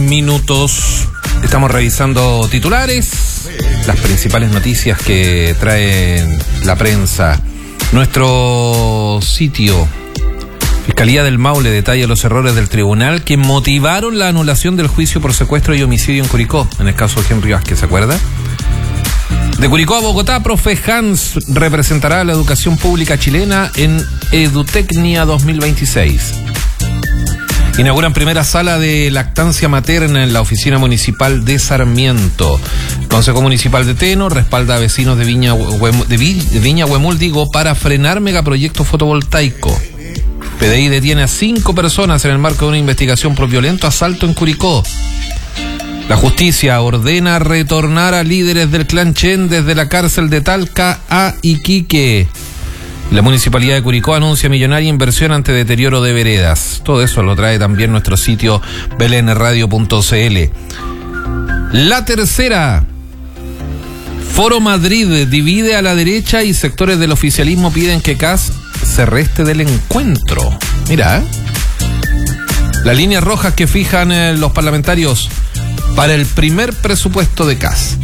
minutos. Estamos revisando titulares, las principales noticias que trae la prensa. Nuestro sitio, Fiscalía del Maule, detalla los errores del tribunal que motivaron la anulación del juicio por secuestro y homicidio en Curicó, en el caso de Henry Vázquez, ¿se acuerda? De Curicó a Bogotá, profe Hans representará a la educación pública chilena en Edutecnia 2026. Inauguran primera sala de lactancia materna en la oficina municipal de Sarmiento. Consejo Municipal de Teno respalda a vecinos de Viña Huemul, para frenar megaproyecto fotovoltaico. PDI detiene a 5 personas en el marco de una investigación por violento asalto en Curicó. La justicia ordena retornar a líderes del clan Chen desde la cárcel de Talca a Iquique. La Municipalidad de Curicó anuncia millonaria inversión ante deterioro de veredas. Todo eso lo trae también nuestro sitio belenradio.cl. La tercera. Foro Madrid divide a la derecha y sectores del oficialismo piden que Kast se reste del encuentro. Mira, las líneas rojas que fijan los parlamentarios para el primer presupuesto de Kast.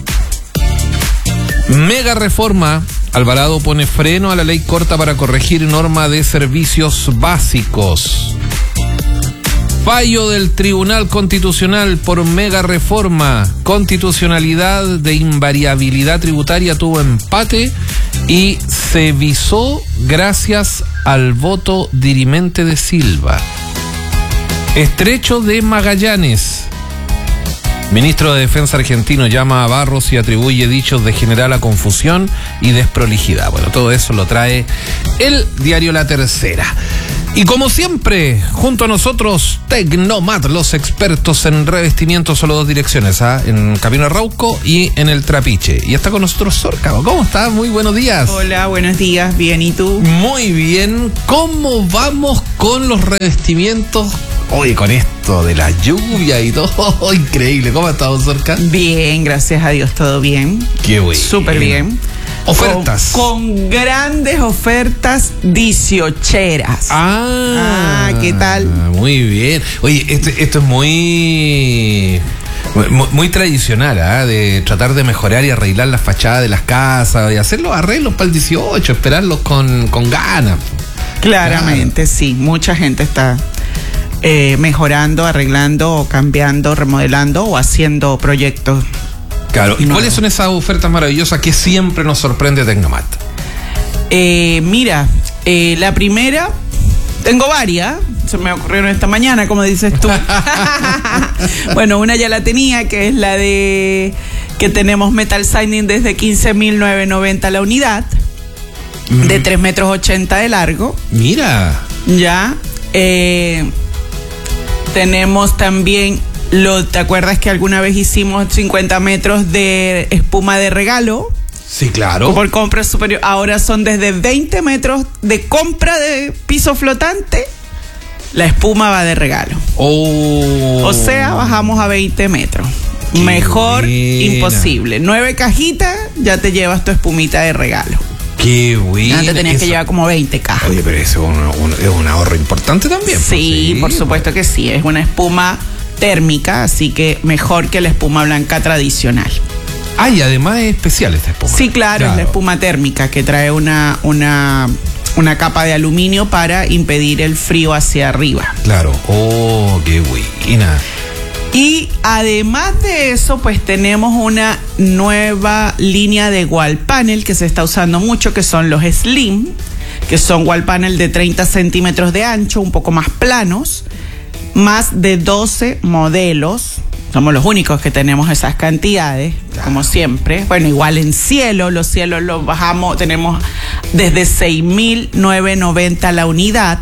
Mega reforma. Alvarado pone freno a la ley corta para corregir norma de servicios básicos. Fallo del Tribunal Constitucional por mega reforma. Constitucionalidad de invariabilidad tributaria tuvo empate y se visó gracias al voto dirimente de Silva. Estrecho de Magallanes. Ministro de Defensa argentino llama a Barros y atribuye dichos de general a confusión y desprolijidad. Bueno, todo eso lo trae el diario La Tercera. Y como siempre, junto a nosotros, Tecnomat, los expertos en revestimientos, solo 2 direcciones, en Camino Arauco y en el Trapiche. Y está con nosotros Sorca. ¿Cómo estás? Muy buenos días. Hola, buenos días. Bien, ¿y tú? Muy bien. ¿Cómo vamos con los revestimientos? Hoy con esto de la lluvia y todo, increíble. ¿Cómo ha estado, Sorca? Bien, gracias a Dios, todo bien. Qué bueno. Súper bien. Ofertas. Con grandes ofertas 18eras. ¿Qué tal? Muy bien. Oye, esto es muy tradicional, de tratar de mejorar y arreglar las fachadas de las casas y hacer los arreglos para el 18, esperarlos con ganas. Claramente, sí. Mucha gente está mejorando, arreglando, cambiando, remodelando o haciendo proyectos. Claro, ¿y cuáles son esas ofertas maravillosas que siempre nos sorprende Tecnomat? Mira, la primera, tengo varias, se me ocurrieron esta mañana, como dices tú. Bueno, una ya la tenía, que es la de que tenemos metal siding desde 15.990 la unidad, de 3,80 metros de largo. Mira. Ya, tenemos también... ¿Te acuerdas que alguna vez hicimos 50 metros de espuma de regalo? Sí, claro. Por compra superior. Ahora son desde 20 metros de compra de piso flotante. La espuma va de regalo. O sea, bajamos a 20 metros. Qué mejor buena. Imposible. 9 cajitas, ya te llevas tu espumita de regalo. Qué bueno. Antes tenías que llevar como 20 cajas. Oye, pero eso es un ahorro importante también. Sí, por supuesto que sí. Es una espuma térmica, así que mejor que la espuma blanca tradicional. Y además es especial esta espuma. Sí, claro, es la espuma térmica que trae una capa de aluminio para impedir el frío hacia arriba. Claro, qué buena. Y además de eso, pues tenemos una nueva línea de wall panel que se está usando mucho, que son los slim, que son wall panel de 30 centímetros de ancho, un poco más planos, más de 12 modelos. Somos los únicos que tenemos esas cantidades, como siempre. Bueno, igual en cielo, los cielos los bajamos, tenemos desde 6.990 la unidad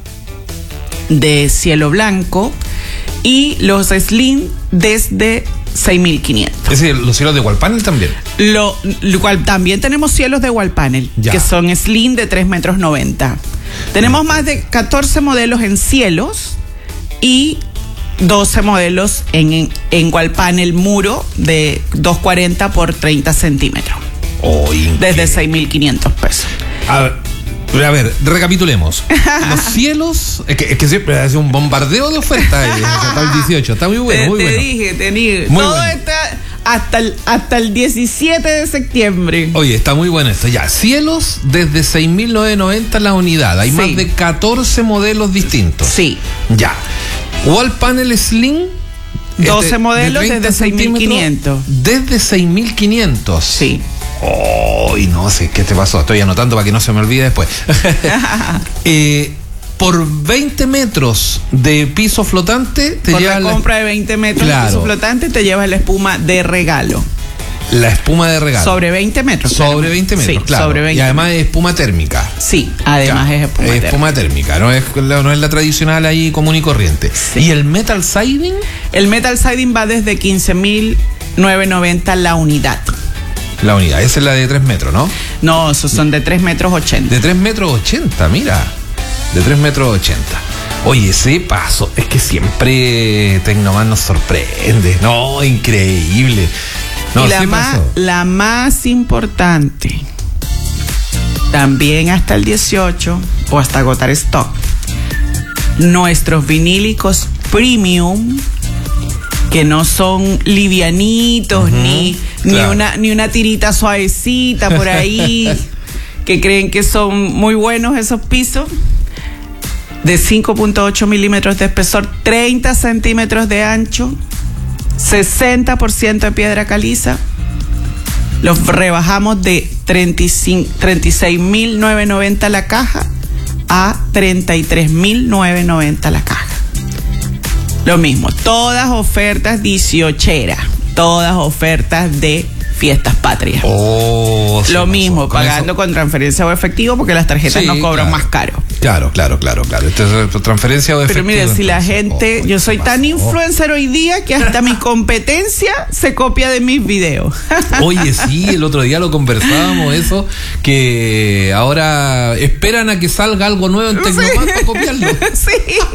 de cielo blanco y los slim desde 6.500. Es decir, los cielos de wall panel también. También tenemos cielos de wall panel, que son slim de 3,90 metros. Tenemos más de 14 modelos en cielos y 12 modelos en wall panel muro de 240 por 30 centímetros. Desde 6.500 pesos. A ver, Pero a ver, recapitulemos. Los cielos, es que siempre hace un bombardeo de ofertas hasta el 18. Está muy bueno, muy te bueno. dije. Muy todo bueno. está hasta el 17 de septiembre. Oye, está muy bueno esto. Ya, cielos desde 6.990 la unidad. Hay más de 14 modelos distintos. Sí. Ya. Wall panel slim. 12 modelos de desde 6.500. Desde 6.500. Sí. Ay, no sé qué te pasó. Estoy anotando para que no se me olvide después. Por 20 metros de piso flotante te por lleva la compra de 20 metros de piso flotante te llevas la espuma de regalo. La espuma de regalo. Sobre 20 metros. Sobre 20 metros, sí, claro. Sobre 20 y además es espuma térmica. Sí, además claro, es espuma térmica. No es la tradicional ahí común y corriente. Sí. ¿Y el metal siding? El metal siding va desde 15.990 la unidad. La unidad, esa es la de 3 metros, ¿no? No, esos son de 3 metros 80. De 3 metros 80, mira. De 3 metros 80. Oye, ese paso, es que siempre Tecnoman nos sorprende. No, increíble. No, y la más importante, también hasta el 18 o hasta agotar stock, nuestros vinílicos premium, que no son livianitos, claro. ni una tirita suavecita por ahí, que creen que son muy buenos esos pisos, de 5.8 milímetros de espesor, 30 centímetros de ancho, 60% de piedra caliza. Los rebajamos de 36.990 la caja a 33.990 la caja. Lo mismo, todas ofertas 18eras, todas ofertas de fiestas patrias. Lo mismo, pagando con transferencia o efectivo, porque las tarjetas nos cobran más caro. Claro. Entonces, transferencia o efectivo. Pero mire, si la gente, yo soy tan influencer hoy día que hasta mi competencia se copia de mis videos. Oye, sí, el otro día lo conversábamos eso, que ahora esperan a que salga algo nuevo en Tecnoman para copiarlo. Sí.